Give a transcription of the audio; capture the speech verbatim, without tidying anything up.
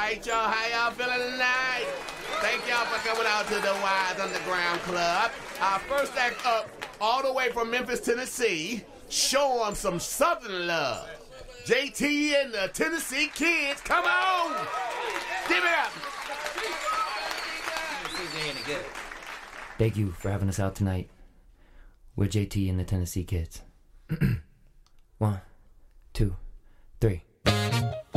right, y'all. How y'all feeling tonight? Thank y'all for coming out to the Wise Underground Club. Our first act up, all the way from Memphis, Tennessee. Show them some Southern love. J T and the Tennessee Kids, come on! Give it up! Thank you for having us out tonight. We're J T and the Tennessee Kids. One, two, three.